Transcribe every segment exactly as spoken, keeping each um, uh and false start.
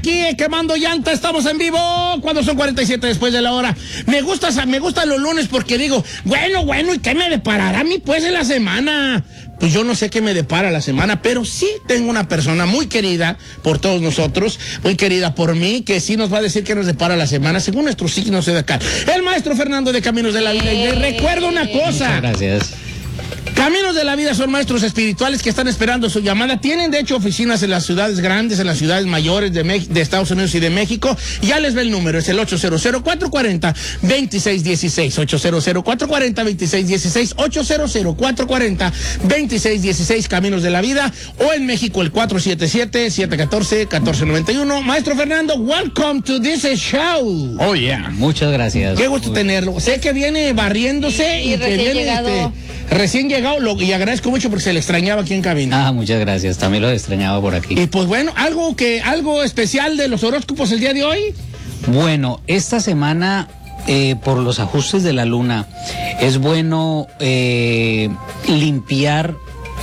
aquí eh, quemando llanta, estamos en vivo cuando son cuarenta y siete después de la hora. Me gusta, me gustan los lunes porque digo, bueno, bueno, ¿y qué me deparará a mí pues en la semana? Pues yo no sé qué me depara la semana, pero sí tengo una persona muy querida por todos nosotros, muy querida por mí, que sí nos va a decir qué nos depara la semana, según nuestros signos de acá. El maestro Fernando de Caminos de la Vida. Y le recuerdo una cosa. Muchas gracias. Caminos de la Vida son maestros espirituales que están esperando su llamada. Tienen, de hecho, oficinas en las ciudades grandes, en las ciudades mayores de, de Estados Unidos y de México. Ya les ve el número, es el ocho cero cero, cuatro cuatro cero, dos seis uno seis, ocho cero cero, cuatro cuatro cero, dos seis uno seis, ocho cero cero, cuatro cuatro cero, dos seis uno seis, Caminos de la Vida, o en México el cuatro siete siete, siete uno cuatro, uno cuatro nueve uno. Maestro Fernando, welcome to this show. Oh, yeah. Muchas gracias. Qué gusto tenerlo. Sé que viene barriéndose y, y que viene este, recién llegado, lo, y agradezco mucho porque se le extrañaba aquí en cabina. Ah, muchas gracias, también lo extrañaba por aquí. Y pues bueno, algo que algo especial de los horóscopos el día de hoy. Bueno, esta semana, eh, por los ajustes de la luna, es bueno eh, limpiar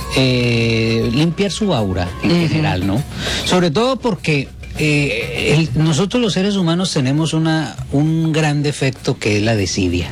eh, limpiar su aura en uh-huh. general, ¿no? Sobre todo porque eh, el, nosotros los seres humanos tenemos una un gran defecto que es la desidia.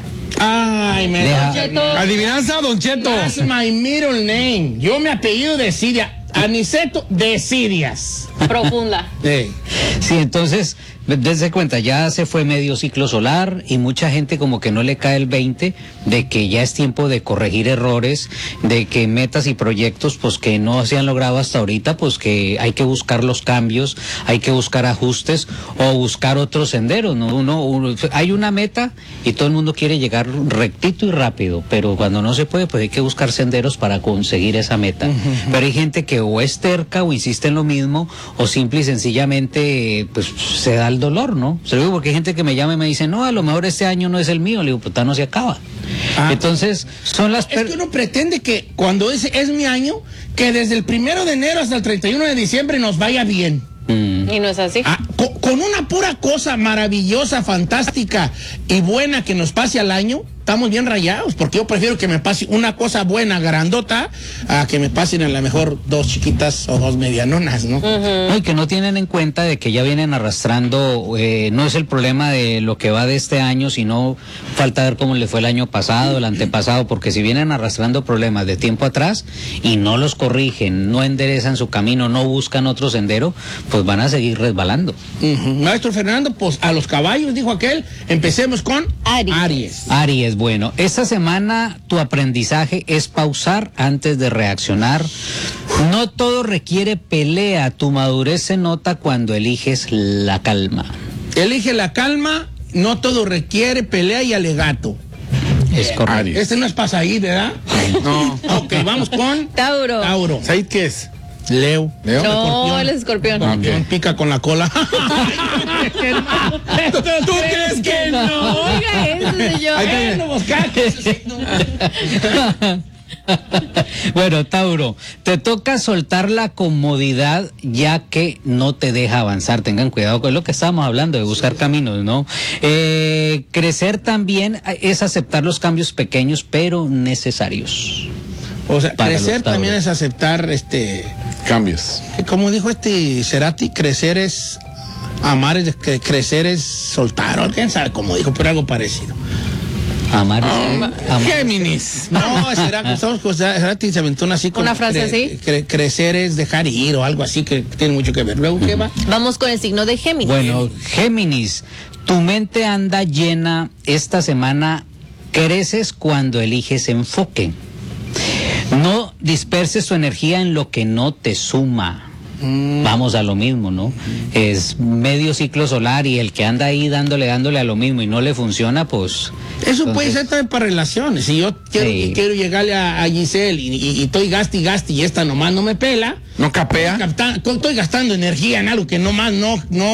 Ay, me Deja... Adivinanza, Don Cheto. That's my middle name. Yo me apellido de Siria. Aniceto de Sirias. Profunda. Sí. Sí, entonces, desde cuenta, ya se fue medio ciclo solar y mucha gente como que no le cae el veinte de que ya es tiempo de corregir errores, de que metas y proyectos pues que no se han logrado hasta ahorita, pues que hay que buscar los cambios, hay que buscar ajustes o buscar otros senderos, ¿no? Uno, uno, hay una meta y todo el mundo quiere llegar rectito y rápido, pero cuando no se puede, pues hay que buscar senderos para conseguir esa meta. Uh-huh. Pero hay gente que o es terca o insiste en lo mismo o simple y sencillamente pues se da el dolor, ¿no? Se lo digo porque hay gente que me llama y me dice, no, a lo mejor este año no es el mío. Le digo, puta, no se acaba. Ah, entonces, son las... Es que uno pretende que cuando es, es mi año, que desde el primero de enero hasta el treinta y uno de diciembre nos vaya bien. Mm. Y no es así. Ah, con, con una pura cosa maravillosa, fantástica y buena que nos pase al año, estamos bien rayados, porque yo prefiero que me pase una cosa buena, grandota, a que me pasen a lo mejor dos chiquitas o dos medianonas, ¿no? Uh-huh. No, y que no tienen en cuenta de que ya vienen arrastrando, eh, no es el problema de lo que va de este año, sino falta ver cómo le fue el año pasado, el antepasado, porque si vienen arrastrando problemas de tiempo atrás y no los corrigen, no enderezan su camino, no buscan otro sendero, pues van a seguir resbalando. Uh-huh. Maestro Fernando, pues a los caballos, dijo aquel, empecemos con Aries. Aries. Aries. Bueno, esta semana tu aprendizaje es pausar antes de reaccionar. No todo requiere pelea, tu madurez se nota cuando eliges la calma. Elige la calma, no todo requiere pelea y alegato. Es correcto. Este no es pasaí, ¿verdad? No. Ok, vamos con Tauro. Tauro. ¿Said qué es? Leo. ¿Leo? No, él es escorpión. Escorpión, pica con la cola. ¿Tú, ¿Tú crees que no? Oiga, eso soy yo. Bueno, buscate. Bueno, Tauro, te toca soltar la comodidad ya que no te deja avanzar. Tengan cuidado con lo que estábamos hablando, de buscar caminos, ¿no? Eh, crecer también es aceptar los cambios pequeños pero necesarios. O sea, Para crecer también es aceptar, este... Cambios. Como dijo este Cerati, crecer es amar, es cre crecer es soltar, o quién sabe cómo dijo, pero algo parecido. Amar es... Ah, amar. Géminis. No, Cerati, estamos con Cerati, se aventó una así como... ¿Una frase cre así? Cre crecer es dejar ir o algo así que tiene mucho que ver. Luego, ¿qué va? Vamos con el signo de Géminis. Bueno, Géminis, tu mente anda llena esta semana, creces cuando eliges enfoque. No disperses tu energía en lo que no te suma. Mm. Vamos a lo mismo, ¿no? Es medio ciclo solar y el que anda ahí dándole, dándole a lo mismo y no le funciona, pues... Eso entonces... puede ser también para relaciones. Si yo quiero, sí. quiero llegarle a, a Giselle y, y, y estoy gasti y gasti y esta nomás no me pela... ¿No capea? Estoy gastando energía en algo que nomás no... no